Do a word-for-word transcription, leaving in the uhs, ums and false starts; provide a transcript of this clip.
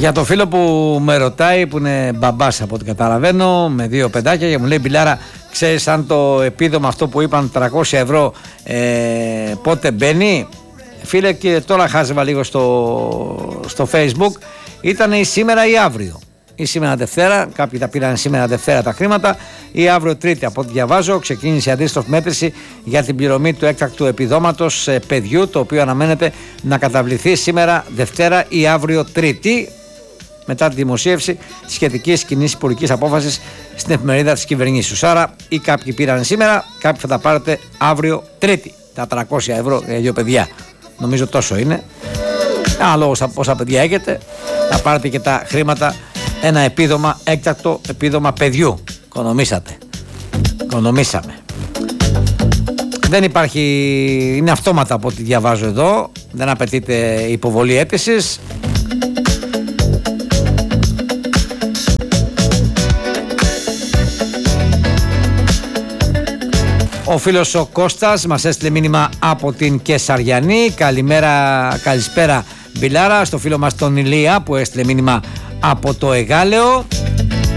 Για το φίλο που με ρωτάει, που είναι μπαμπάς από ό,τι καταλαβαίνω, με δύο παιδάκια, και μου λέει, Μπιλάρα, ξέρεις αν το επίδομα αυτό που είπαν τριακόσια ευρώ ε, πότε μπαίνει? Φίλε, και τώρα χάζευα λίγο στο, στο Facebook, ήταν ή σήμερα ή αύριο. Ή σήμερα Δευτέρα, κάποιοι τα πήραν σήμερα Δευτέρα τα χρήματα, ή αύριο Τρίτη. Από ό,τι διαβάζω, ξεκίνησε η αντίστροφη μέτρηση για την πληρωμή του έκτακτου επιδόματος παιδιού, το οποίο αναμένεται να καταβληθεί σήμερα Δευτέρα ή αύριο Τρίτη, μετά τη δημοσίευση σχετικής κοινής υπουργικής απόφασης στην εφημερίδα της κυβερνήσεως. Άρα, ή κάποιοι πήραν σήμερα, κάποιοι θα τα πάρετε αύριο Τρίτη. Τα τριακόσια ευρώ για δύο παιδιά. Νομίζω τόσο είναι. Αναλόγως από πόσα παιδιά έχετε, θα πάρετε και τα χρήματα. Ένα επίδομα, έκτακτο επίδομα παιδιού. Οικονομήσατε. Οικονομήσαμε. Δεν υπάρχει, είναι αυτόματα από ό,τι διαβάζω εδώ. Δεν απαιτείται υποβολή αίτησης. Ο φίλος ο Κώστας μας έστειλε μήνυμα από την Κεσαριανή. Καλημέρα, καλησπέρα Μπιλάρα. Στο φίλο μας τον Ηλία που έστειλε μήνυμα από το Εγάλεο.